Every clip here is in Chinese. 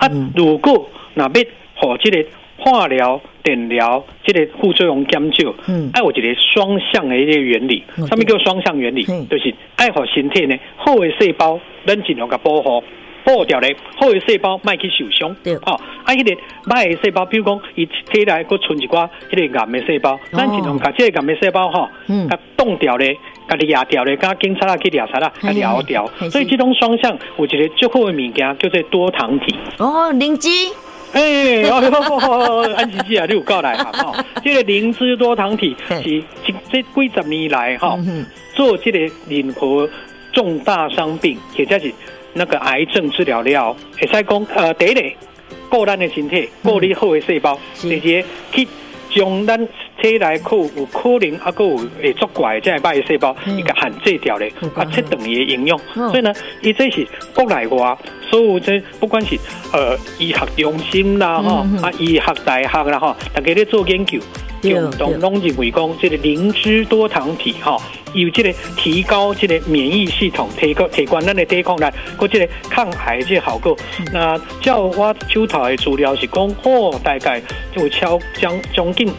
如果那要和这个化疗、电疗这个副作用减少，有一个双向的一个原理。什么叫双向原理？就是爱和身体呢好的细胞，咱尽量给保护。保掉咧，好的细胞莫去受伤。迄个歹的细胞，比如讲，伊体内佫存一寡迄个癌的细胞，咱尽量把这个癌的细胞甲冻掉咧，甲掠掉咧，甲警察去掠杀啦，甲掠掉。所以这种双向有一个最好的物件叫做多糖体。 灵芝。 安琪琪啊，你有够来哈！这个灵芝多糖体是这几十年来做这个任何重大伤病，或者是那个癌症治疗了，会使讲第一个顾咱的身体，顾你好的细胞；第二个去将咱体内有可能还有会作怪这歹的细胞，伊甲限制掉咧，切断伊的营养。所以呢，伊这是国内外所有这不管是医学中心啦医学大学啦大家咧做研究，共同拢认为讲这个灵芝多糖体有这个提高这个免疫系统，提高咱的抵抗力，或这个抗癌这个效果。那照我手头的资料是讲，大概就将近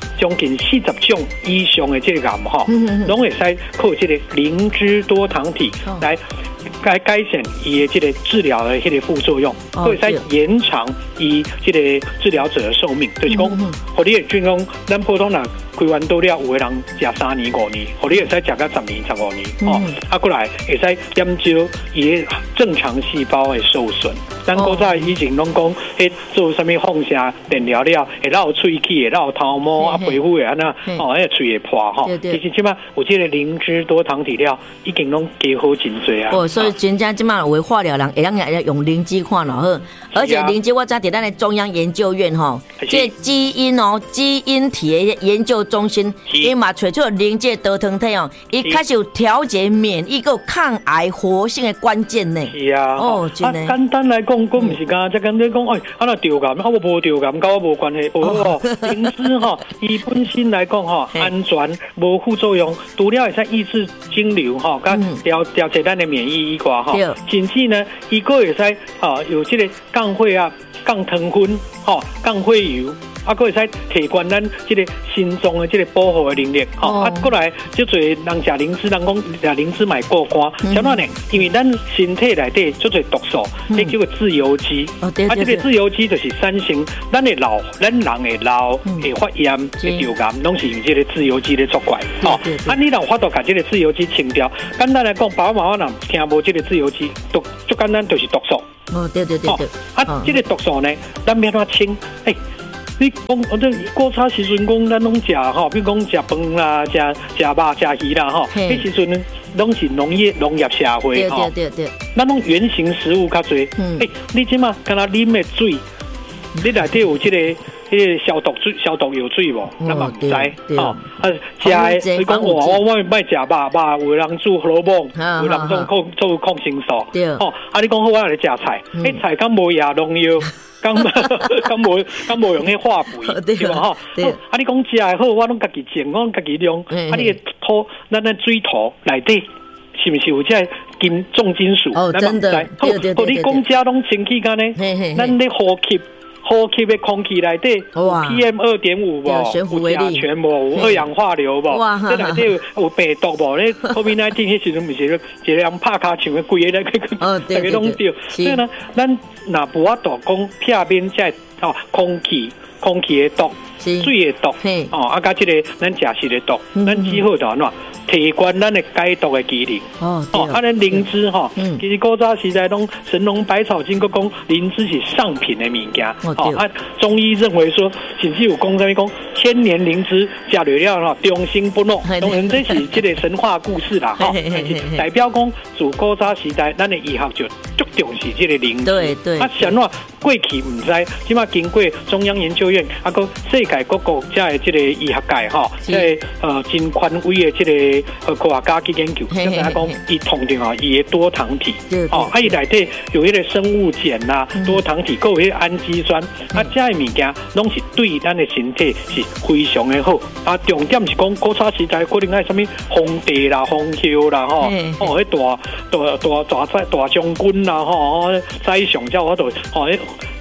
40种以上的这个癌拢会使靠这个灵芝多糖体来改善伊的这个治疗的迄个副作用，会使延长伊这个治疗者的寿命。就是讲，互你会准讲，咱普通人开完刀了，有的人食3年5年，互你会使食到10年15年，过来会使减少伊的正常细胞的受损。咱古早以前拢讲，做什么放射电疗了，会绕喙齿，会绕头毛，皮肤会安那，迄喙会破其实即摆有这个灵芝多糖体了，已经拢加好真多啊。 所以全家即摆有化疗人会当用灵芝看咯好，而且灵芝我知伫咱的中央研究院这基因体的研究中心，伊嘛找出灵芝多糖体伊开始有调节免疫个抗癌活性的关键呢。 是啊， 真的。 简单来讲，我唔是讲，即简单讲，那着癌，我无着癌，跟我无关系。灵芝伊本身来讲安全，无副作用，除了会使抑制肿瘤甲调节咱的免疫以外甚至呢，伊个会使有这个降血压、降糖分、降血油。个会使提高咱这个心脏的这个保护的能力，过来就侪人食灵芝，人讲食灵芝买过关，啥呢？因为咱身体内底就侪毒素，迄叫做自由基，这个自由基就是产生咱人会老，会发炎，会得癌，拢是用这个自由基咧作怪。你若法度把这个自由基清掉，简单来讲，爸爸妈妈人听无这个自由基，最简单就是毒素。 对。 这个毒素呢，咱要怎清？你讲这古早时阵讲，咱拢食比如讲食饭啦、食肉、食鱼啦迄时阵拢是农业社会对。 咱拢原型食物较侪。你即马敢若啉的水，你内底有这个消毒药水无？咱嘛唔知。食的你讲我莫食肉，有人煮萝卜，有人做抗生素。你讲好我来食菜，菜敢无药农药？敢无用迄化肥，是嘛你讲食的好，我拢家己种，我家己种。你个土，咱水土内底是不是有这重金属？ 真的。 好，你讲遮拢清气干呢？咱咧呼吸的空气内底有 PM2.5 无？有甲醛无？有二氧化硫无？这内底有病毒无？咧 COVID-19 迄时阵不是一个人拍骹唱的规个咧，大家拢对。所以呢，咱若无法度讲片面这空气的毒、水的毒，甲这个咱食食的毒，咱只好就安怎提高咱的解毒的机能。咱灵芝其实古早时代拢神农百草经，讲灵芝是上品的物件。中医认为说，甚至有讲什么讲千年灵芝食了长生不老，当然这是这个神话故事啦。代表讲自古早时代，咱的医学就足重视这个灵芝。 对。 怎过去唔知，即马经过中央研究院，个世界各国的这个医学界即真权威的这个科学家去研究，就是讲伊通常伊的多糖体，伊内底有迄个生物碱啦、多糖体，还有迄个氨基酸，这些物件拢是对咱的身体是非常的好。重点是讲古早时代可能爱什么皇帝啦、皇后啦，迄大将军啦，宰相叫我都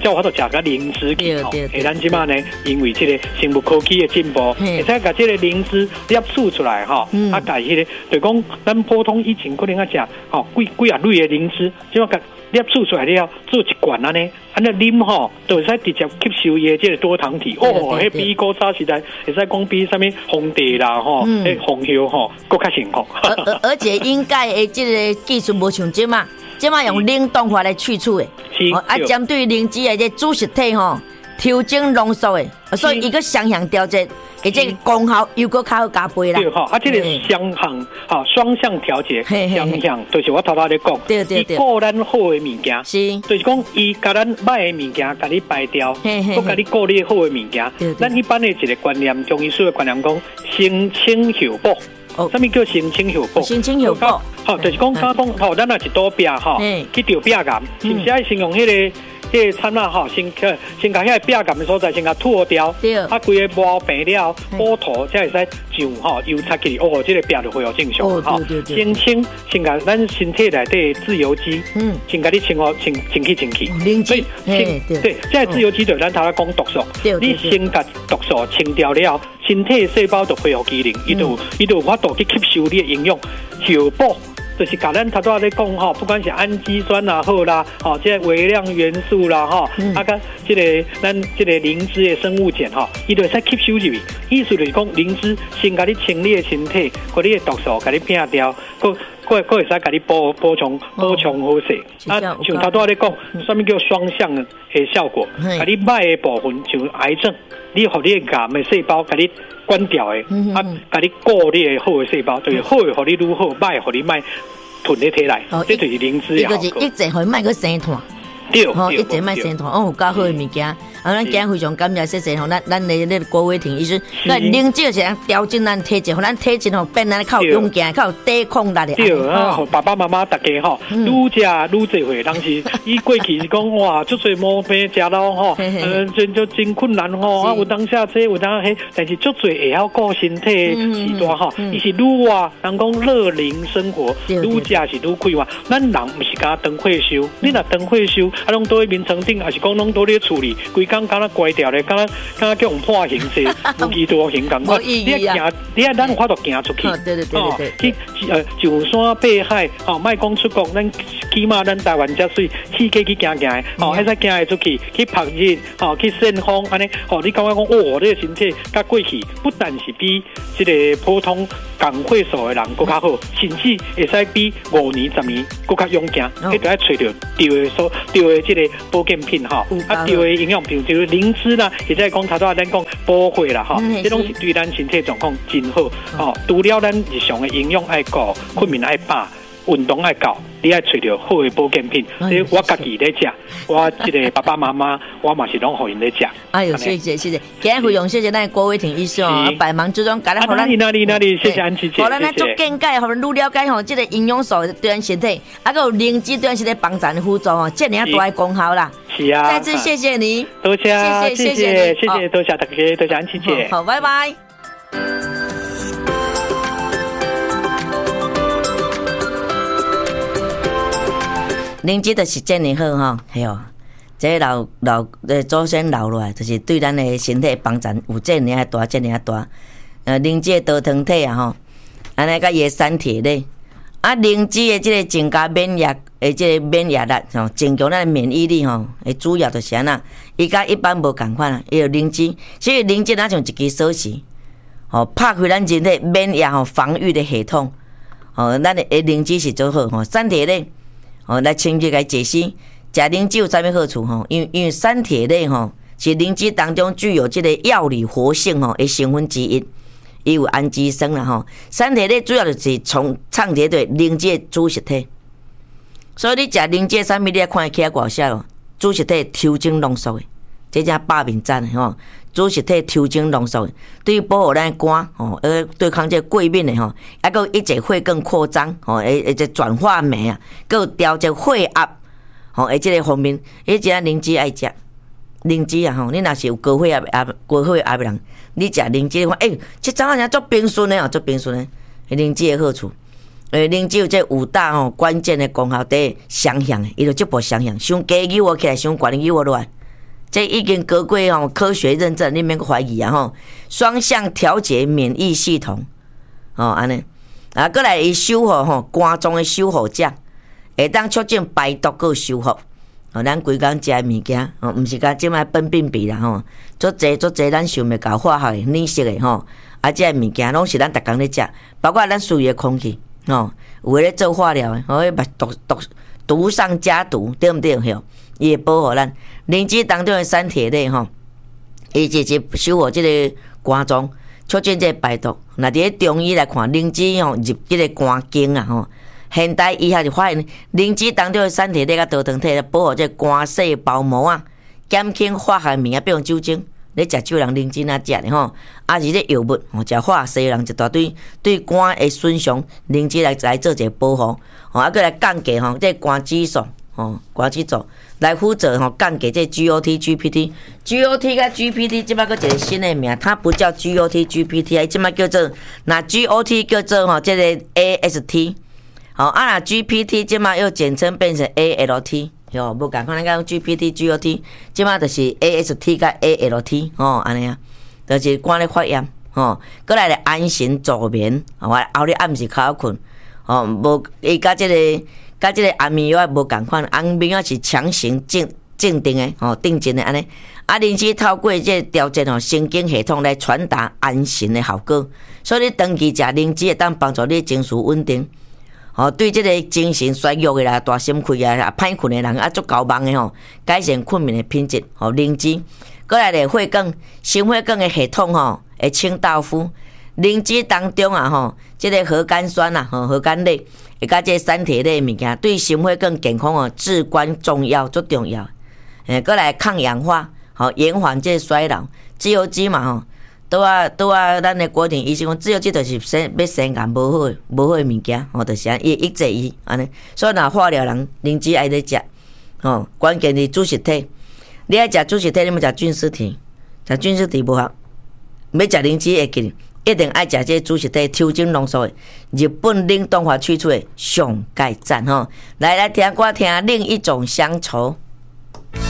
叫我都食个灵芝去吼。咱即马呢，因为这个生物科技的进步，会使把这个灵芝摄取出来吼，把迄个就讲咱普通以前可能食吼几啊类的灵芝，即马甲摄取出来了，做一罐安尼，安尼啉吼，就会使直接吸收伊的这个多糖体。哦，迄比古早时代会使讲比什么红茶啦吼，迄红叶吼，更较幸福。 而且应该的这个技术无像即嘛用冷冻法来去除的，针对灵芝的这主食体吼，调整浓缩的，所以伊个双向调节。而且功效又搁较好加倍啦。 对哈，这个双向哈双向调节，双向就是我头咧讲，伊顾咱好的物件， 是， 就是讲伊甲咱歹的物件，甲你排掉，佮甲你顾你好的物件。咱一般的一个观念，中医师的观念讲，先清后补。什么叫先清后补？ 先清后补， 好，就是讲吼，咱若一刀饼吼，去掉饼干，是不是爱先用迄个？迄个产啊吼，先甲遐个饼干的所在先甲脱掉，啊，规个磨平了，补涂才会使上吼油擦起，哦，这个饼就恢复正常吼。先清，先甲咱身体内底自由基，先甲你清好清去。所以对，这自由基就咱头仔讲毒素，你先甲毒素清掉了，身体细胞就恢复机能，伊就有法度去吸收你的营养，后补。就是甲咱头拄仔咧讲吼，不管是氨基酸啦好啦，吼，这微量元素啦吼，啊甲这个咱这个灵芝的生物碱吼，伊就会使吸收入去。意思就是讲，灵芝先甲你清理的身体，把你的毒素甲你摒掉，佫会使甲你补充好势。啊，像头拄仔咧讲，什么叫双向的效果？甲你歹的部分，像癌症，你互你的癌的细胞甲你关掉的，啊，甲你顾你的好的细胞，就是好的互你愈好，歹的互你歹囤咧体内，这就是灵芝的效果。 伊就是一直互莫去生团。 对， 一直莫生团，有较好的物件。咱今日非常感谢谢吼，咱的那个郭伟霆医师，那灵芝是调整咱体质，互咱体质吼变咱较有勇气，较有抵抗力的。 对啊，爸爸妈妈大家吼，愈食愈侪岁，当时伊过去是讲哇，足侪毛病食到吼，真困难吼，啊有当下这有当迄，但是足侪会晓顾身体时段吼，伊是愈活，人讲乐龄生活，愈食是愈快活。咱人毋是敢当退休，你若当退休，啊拢倒喺眠床顶，还是讲拢倒咧厝里，刚刚乖掉咧，刚刚叫我们破形式，无期多形感觉。你咱有法度行出去，去上山爬海，莫讲出国，咱起码咱台湾遮水，去去行行，还使行会出去，去晒日，去扇风，安尼，你感觉讲，你的身体甲过去，不但是比这个普通共岁数的人更较好，甚至会使比5年、10年更较勇敢。迄就要找到对的这个保健品对的营养品。就是灵芝啦，或者讲头拄仔咱讲补血啦，这拢是对咱身体状况真好。除了咱日常的营养爱顾，困眠爱饱，运动爱搞，你爱找到好的保健品。我家己咧食，我这个爸爸妈妈，我嘛是拢互因咧食。 哎呦，谢谢！今日非常谢谢咱郭伟霆医师哦，百忙之中甲咱互咱哪里，谢谢安琪姐， 互咱做见解，互咱愈了解吼，这个营养素对咱身体，还有灵芝对咱身体帮助的辅助哦，这样大的功效啦。 是啊， 再次谢谢你， 多谢，谢谢，多谢大家，多谢安琪姐， 好，拜拜。灵芝就是真的好吼，系哦，这祖先留落来，就是对咱的身体帮助有这样大，这样大。灵芝的多糖体啊吼，安尼甲伊的产铁咧，啊灵芝的这个增加免疫的这个免疫力吼，增强咱的免疫力吼，诶主要就是安那，伊甲一般无共款啊，伊有灵芝，所以灵芝若像一支锁匙，吼拍开咱人体免疫吼防御的系统，吼咱的灵芝是做好吼，产铁咧。来清热来解析，食灵芝有啥物好处吼？因为产铁类吼是灵芝当中具有这个药理活性吼的成分之一，伊有氨基酸啦吼。产铁类主要就是从创铁对灵芝的主食体，所以你食灵芝啥物，你要看起来外写咯，主食体抽精浓缩的，这才百面赞的吼。主食体抽精浓缩的，对于保护咱的肝吼，对抗这过敏的吼，还有抑制血管扩张吼，会转化酶啊，佮调节血压吼，这个方面，即个灵芝爱食。灵芝啊吼，你若是有高血压的人，你食灵芝，看这早上做平顺的哦，做平顺的，灵芝的好处。灵芝有这5大吼关键的功效，第一双向的，伊就足无双向，伤低扭起来，伤悬扭落来。 这已经过吼科学认证，你免个怀疑啊吼。双向调节免疫系统，安尼啊，过来伊修复吼肝脏的修复剂，会当促进排毒个修复。咱规工食物件，毋是甲即摆苯并芘啦吼，足济咱想袂到化学的、染色的吼，即物件拢是咱逐工咧食，包括咱输入的空气，有诶咧做化疗的，迄毒上加毒，对毋对？吼，伊会保护咱。灵芝当中的三铁类吼，伊就是修复即个肝脏，促进即个排毒。若伫咧中医来看，灵芝吼入即个肝经啊吼。现代医学就发现，灵芝当中的三铁类甲多糖体保护这肝细胞膜啊，减轻化学物啊，比如酒精，咧食酒人灵芝哪食的吼，啊是咧药物，食化学人一大堆，对肝的损伤，灵芝来做一个保护，啊，搁来降低吼这肝指数，肝指数来辅助吼降低这 GOT、GPT 甲 GPT 即摆搁一个新的名，它不叫 GOT、GPT， 即摆叫做那 GOT 叫做吼这个 AST。若 GPT 即马又简称变成 ALT， 无共款，咱讲 GPT、GOT， 即马就是 AST 甲 ALT， 安尼啊，就是肝咧发炎，过来咧安神助眠，我后日暗时较困，无伊甲即个安眠药无共款，安眠药是强行镇定的，定静的安尼，灵芝透过这调节神经系统来传达安神的效果，所以你长期食灵芝会当帮助你情绪稳定。对这个精神衰弱的啦、大心亏啊、歹困的人啊，足够忙的吼，改善困眠的品质。灵芝，过来咧血管、心血管的系统吼，会清道夫。灵芝当中啊吼，这个核苷酸啊、核苷类，会甲这三铁类物件，对心血管健康至关重要，足重要。过来抗氧化，延缓这衰老。自由基嘛吼。拄啊，咱的国庭医生讲，只有即就是要生癌无好的物件，就是安伊抑制伊安尼。所以若化疗人灵芝爱咧食，关键是主食体。你爱食主食体，你要食菌丝体，食菌丝体无效。要食灵芝会记，一定爱食这主食体抽精浓缩的，日本冷冻法取出的上盖赞吼。来听另一种乡愁。